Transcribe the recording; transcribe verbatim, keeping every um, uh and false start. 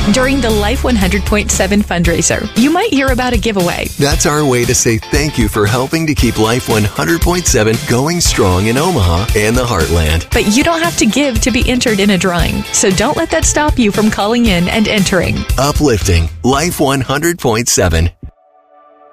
during the Life one hundred point seven fundraiser. You might hear about a giveaway. That's our way to say thank you for helping to keep Life one hundred point seven going strong in Omaha and the Heartland. But you don't have to give to be entered in a drawing, so don't let that stop you from calling in and entering. Uplifting Life one hundred point seven.